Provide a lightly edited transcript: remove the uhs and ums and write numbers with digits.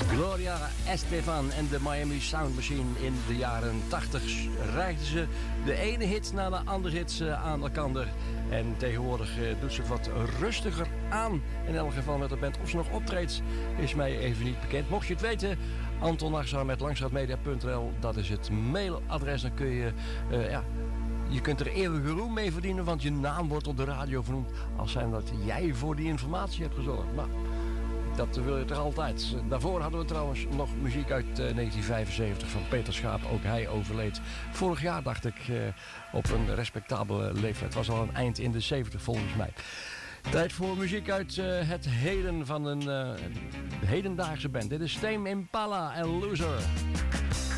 Gloria Estefan en de Miami Sound Machine in de jaren 80 reikten ze de ene hit na de andere hit aan elkaar. En tegenwoordig doet ze het wat rustiger aan. In elk geval met de band. Of ze nog optreedt is mij even niet bekend. Mocht je het weten, Anton Nachtzaam met langstraatmedia.nl. Dat is het mailadres. Dan kun je, je kunt er eeuwige roem mee verdienen. Want je naam wordt op de radio vernoemd. Als zijn dat jij voor die informatie hebt gezorgd. Nou, dat wil je toch altijd. Daarvoor hadden we trouwens nog muziek uit 1975 van Peter Schaap. Ook hij overleed vorig jaar, dacht ik, op een respectabele leeftijd. Het was al een eind in de 70 volgens mij. Tijd voor muziek uit het heden van een hedendaagse band. Dit is Tame Impala en Loser.